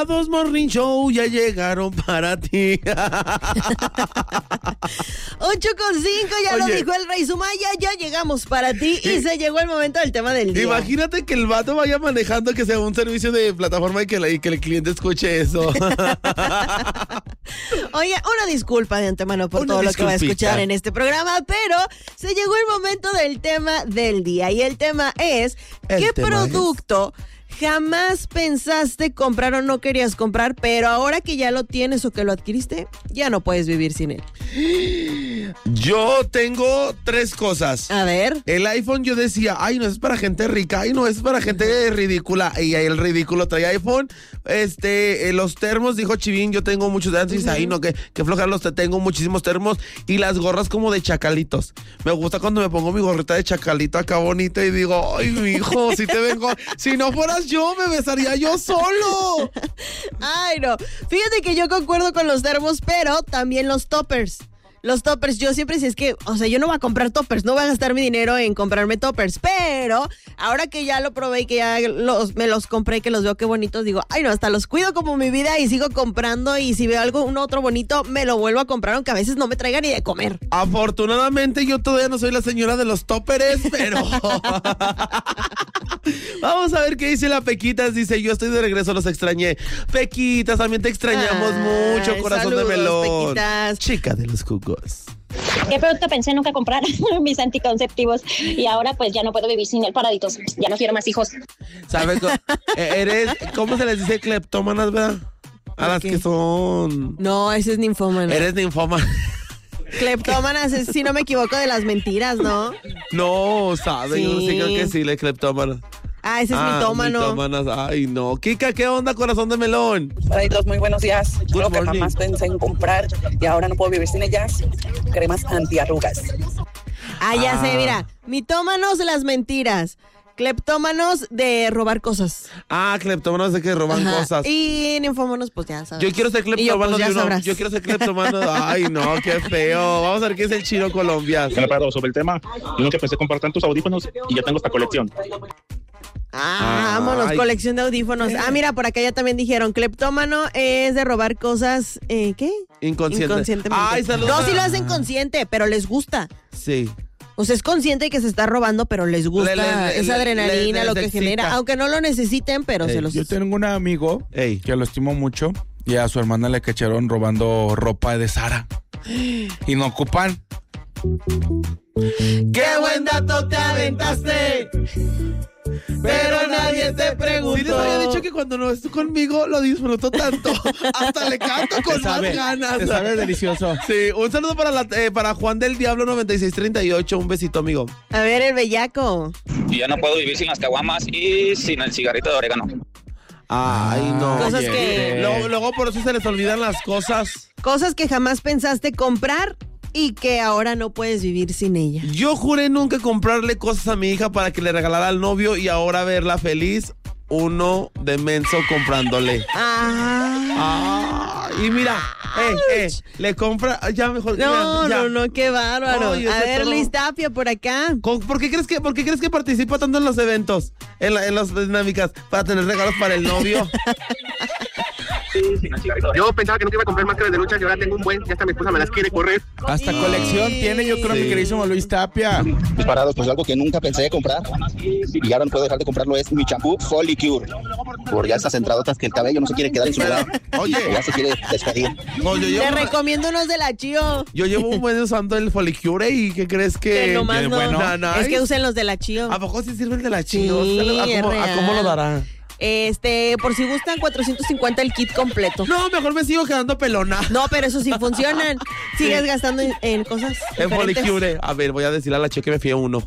Malvados Morning Show ya llegaron para ti. 8:05, ya lo dijo el Rey Sumaya, ya llegamos para ti y se llegó el momento del tema del día. Imagínate que el vato vaya manejando, que sea un servicio de plataforma y que el cliente escuche eso. Oye, una disculpa de antemano por todo lo que va a escuchar en este programa, pero se llegó el momento del tema del día y el tema es ¿qué producto jamás pensaste comprar o no querías comprar, pero ahora que ya lo tienes o que lo adquiriste, ya no puedes vivir sin él? Yo tengo 3 cosas. A ver. El iPhone, yo decía, ay, no es para gente rica, ay, no es para gente ridícula. Y ahí el ridículo trae iPhone. Los termos, dijo Chivín, yo tengo muchos de antes. Ay, no, que flojar tengo muchísimos termos. Y las gorras como de chacalitos. Me gusta cuando me pongo mi gorrita de chacalito acá bonita y digo, ay, mi hijo, si te vengo, si no fueras yo, me besaría yo solo. Ay, no. Fíjate que yo concuerdo con los termos, pero también los toppers. Los toppers, yo siempre decía, es que, o sea, yo no voy a comprar toppers, no voy a gastar mi dinero en comprarme toppers, pero ahora que ya lo probé y que ya me los compré y que los veo qué bonitos, digo, ay no, hasta los cuido como mi vida y sigo comprando y si veo un otro bonito, me lo vuelvo a comprar, aunque a veces no me traiga ni de comer. Afortunadamente yo todavía no soy la señora de los toppers, pero... Vamos a ver qué dice la Pequitas. Dice, yo estoy de regreso, los extrañé. Pequitas, también te extrañamos mucho, corazón saludos, de melón. Pequitas. Chica de los jugos. ¿Qué producto pensé nunca comprar? Mis anticonceptivos. Y ahora pues ya no puedo vivir sin él, paraditos. Ya no quiero más hijos. ¿Sabes? ¿Cómo se les dice cleptómanas, verdad? A las que son... No, ese es ninfómana. Eres ninfómana. Cleptómanas es, si no me equivoco, de las mentiras, ¿no? No, ¿sabes? Sí. Yo sí creo que sí, cleptómanas. Ese es mitómano. Mitómanas, ay no. Kika, ¿qué onda, corazón de melón? Paraditos, muy buenos días. Lo que morning. jamás pensé en comprar y ahora no puedo vivir sin ellas, cremas antiarrugas. Ya sé, mira, mitómanos las mentiras, cleptómanos de robar cosas. Cleptómanos de que roban cosas. Y ninfómanos, pues ya sabes. Yo quiero ser cleptómano pues, de uno. Yo quiero ser cleptómano. Ay, no, qué feo. Vamos a ver qué es el Chino Colombia. Sobre el tema, yo nunca pensé comprar tantos audífonos y ya tengo esta colección. Vámonos, colección de audífonos. Mira, por acá ya también dijeron, cleptómano es de robar cosas, ¿qué? Inconscientemente. Ay, saludos. No, sí lo hacen consciente, pero les gusta. Sí. O sea, es consciente que se está robando, pero les gusta esa adrenalina, lo que genera, aunque no lo necesiten, pero se los... Yo tengo un amigo que lo estimo mucho y a su hermana le cacharon robando ropa de Zara. Y no ocupan. ¡Qué buen dato te aventaste! Pero nadie te preguntó. Sí les había dicho que cuando no estoy conmigo lo disfruto tanto. Hasta le canto con más ganas. Te sabe delicioso. Sí, un saludo para Juan del Diablo 9638. Un besito, amigo. A ver, el bellaco. Y ya no puedo vivir sin las caguamas y sin el cigarrito de orégano. Ay, no. Cosas que... Luego por eso se les olvidan las cosas. Cosas que jamás pensaste comprar y que ahora no puedes vivir sin ella. Yo juré nunca comprarle cosas a mi hija para que le regalara al novio y ahora verla feliz. Uno de menso comprándole. Y mira, le compra, ya mejor. No, qué bárbaro. No, a ver, Luis Tapia, por acá. ¿Por qué crees que participa tanto en los eventos? En las dinámicas, para tener regalos para el novio. Yo pensaba que nunca iba a comprar máscaras de lucha y ahora tengo un buen, ya hasta mi esposa me las quiere correr. Hasta colección tiene, yo creo, mi queridísimo Luis Tapia. Disparados, pues algo que nunca pensé comprar y ahora no puedo dejar de comprarlo es mi champú Folicure. Por ya estas entradotas que el cabello no se quiere quedar en su lugar. Oye, ya se quiere despedir. No, Te recomiendo unos de la Chío. Yo llevo un buen usando el Folicure y ¿qué crees que? Que nomás no. Bueno. Es que usen los de la Chío. ¿A poco sí sirve el de la Chío? Sí, ¿A cómo lo dará? Por si gustan, 450 el kit completo. No, mejor me sigo quedando pelona. No, pero eso sí funcionan. Sigues gastando en cosas en diferentes. Folicure. A ver, voy a decirle a la Chío que me fíe uno.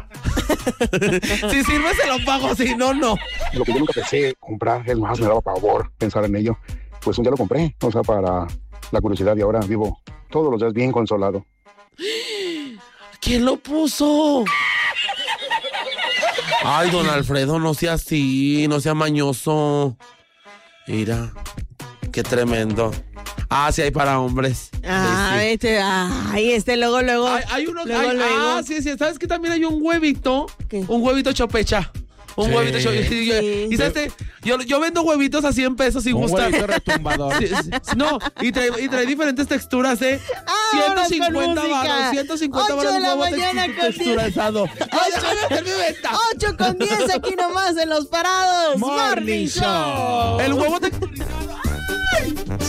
Si sirve se lo pago, si no, no. Lo que yo nunca pensé comprar, es más, me daba pavor pensar en ello. Pues un día lo compré, o sea, para la curiosidad, y ahora vivo todos los días bien consolado. ¿Quién lo puso? Ay, don Alfredo, no sea así, no sea mañoso. Mira, qué tremendo. Sí hay para hombres. Sí. Luego. Hay uno. Luego. Sí, ¿sabes que también hay un huevito? ¿Qué? Un huevito chopecha. Un huevito chopecha. Sí. ¿Y sabes? Yo vendo huevitos a 100 pesos si Un gusta. huevito retumbador. Sí, no, y trae diferentes texturas, ¿eh? Vámonos 150 con música. varos, 150 8 varos de un la huevo mañana con texturizado. ¡Ay, déjame hacer mi venta! 8 con 10 aquí nomás en Los Parados. Morning Show. El huevo texturizado. ¡Ay!